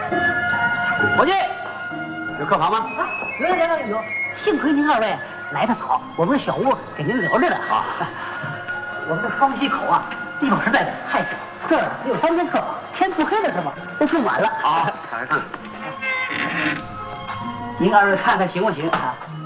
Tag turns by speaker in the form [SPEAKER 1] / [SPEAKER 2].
[SPEAKER 1] 伙计，有客房吗？
[SPEAKER 2] 啊，有，幸亏您二位来得早，我们小屋给您留着呢。啊，我们这双溪口啊，地方实在是太小，这儿只有3间客房，天不黑的时候都住满了。
[SPEAKER 1] 好，看看。
[SPEAKER 2] 您二位看看行不行啊？